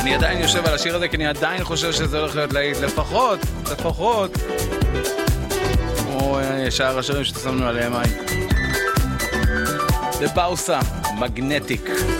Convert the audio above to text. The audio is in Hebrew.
אני עדיין יושב על השיר הזה, כי אני עדיין חושב שזה הולך להיות להיט, לפחות. או שאר השירים שתשמנו עליהם היי. The Bausa, Magnetic.